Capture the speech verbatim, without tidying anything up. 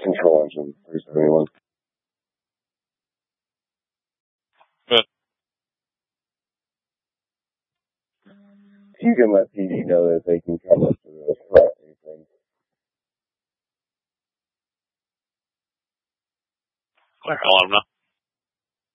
Control engine, three seventy-one. Good. You can let P D know that they can come up to the front. Clear, I'll let them know.